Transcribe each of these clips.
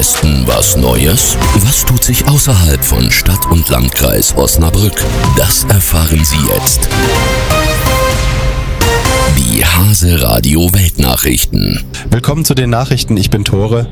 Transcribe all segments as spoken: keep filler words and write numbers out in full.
Westen was Neues? Was tut sich außerhalb von Stadt und Landkreis Osnabrück? Das erfahren Sie jetzt. Die Hase Radio Weltnachrichten. Willkommen zu den Nachrichten, ich bin Tore.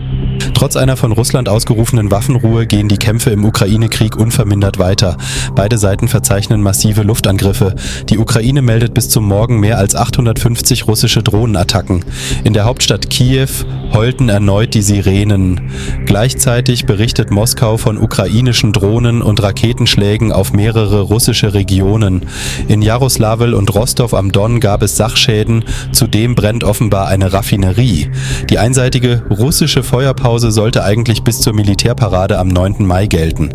Trotz einer von Russland ausgerufenen Waffenruhe gehen die Kämpfe im Ukraine-Krieg unvermindert weiter. Beide Seiten verzeichnen massive Luftangriffe. Die Ukraine meldet bis zum Morgen mehr als achthundertfünfzig russische Drohnenattacken. In der Hauptstadt Kiew heulten erneut die Sirenen. Gleichzeitig berichtet Moskau von ukrainischen Drohnen und Raketenschlägen auf mehrere russische Regionen. In Jaroslawl und Rostov am Don gab es Sachschäden. Zudem brennt offenbar eine Raffinerie. Die einseitige russische Feuerpause sollte eigentlich bis zur Militärparade am neunten Mai gelten.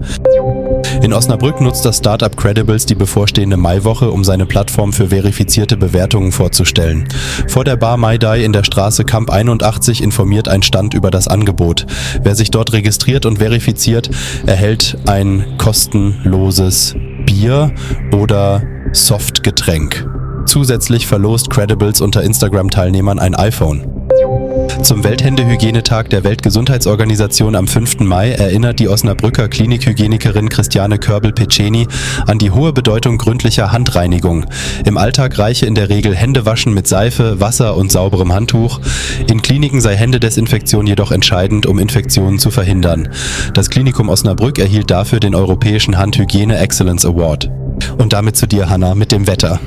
In Osnabrück nutzt das Startup Credibles die bevorstehende Maiwoche, um seine Plattform für verifizierte Bewertungen vorzustellen. Vor der Bar Maidai in der Straße Kamp einundachtzig informiert ein Stand über das Angebot. Wer sich dort registriert und verifiziert, erhält ein kostenloses Bier oder Softgetränk. Zusätzlich verlost Credibles unter Instagram-Teilnehmern ein iPhone. Zum Welthändehygienetag der Weltgesundheitsorganisation am fünften Mai erinnert die Osnabrücker Klinikhygienikerin Christiane Körbel-Peceni an die hohe Bedeutung gründlicher Handreinigung. Im Alltag reiche in der Regel Händewaschen mit Seife, Wasser und sauberem Handtuch. In Kliniken sei Händedesinfektion jedoch entscheidend, um Infektionen zu verhindern. Das Klinikum Osnabrück erhielt dafür den Europäischen Handhygiene Excellence Award. Und damit zu dir, Hanna, mit dem Wetter.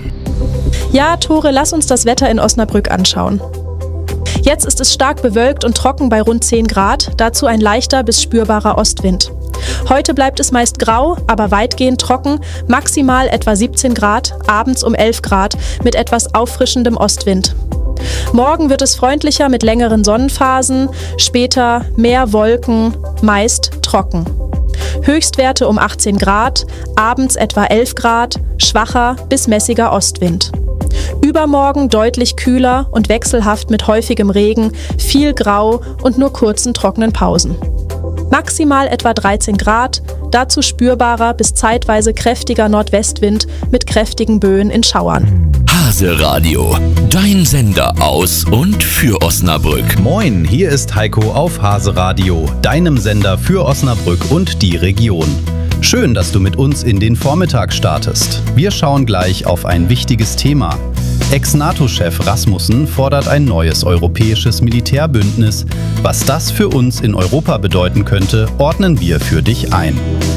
Ja, Tore, lass uns das Wetter in Osnabrück anschauen. Jetzt ist es stark bewölkt und trocken bei rund zehn Grad, dazu ein leichter bis spürbarer Ostwind. Heute bleibt es meist grau, aber weitgehend trocken, maximal etwa siebzehn Grad, abends um elf Grad mit etwas auffrischendem Ostwind. Morgen wird es freundlicher mit längeren Sonnenphasen, später mehr Wolken, meist trocken. Höchstwerte um achtzehn Grad, abends etwa elf Grad, schwacher bis mäßiger Ostwind. Übermorgen deutlich kühler und wechselhaft mit häufigem Regen, viel Grau und nur kurzen trockenen Pausen. Maximal etwa dreizehn Grad, dazu spürbarer bis zeitweise kräftiger Nordwestwind mit kräftigen Böen in Schauern. Hase Radio, dein Sender aus und für Osnabrück. Moin, hier ist Heiko auf Hase Radio, deinem Sender für Osnabrück und die Region. Schön, dass du mit uns in den Vormittag startest. Wir schauen gleich auf ein wichtiges Thema. Ex-NATO-Chef Rasmussen fordert ein neues europäisches Militärbündnis. Was das für uns in Europa bedeuten könnte, ordnen wir für dich ein.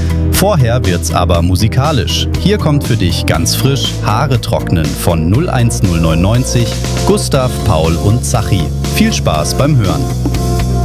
Vorher wird's aber musikalisch. Hier kommt für dich ganz frisch Haare trocknen von null eins null neunundneunzig, Gustav, Paul und Zachi. Viel Spaß beim Hören.